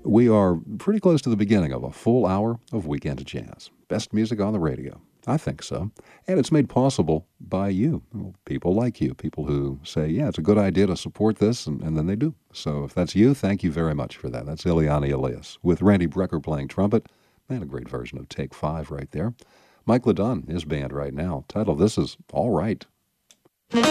We are pretty close to the beginning of a full hour of Weekend Jazz. Best music on the radio. I think so. And it's made possible by you, people like you, people who say, yeah, it's a good idea to support this, and then they do. So if that's you, thank you very much for that. That's Ileana Elias with Randy Brecker playing trumpet, and a great version of Take 5 right there. Mike LeDunn, his band right now, title This is All Right.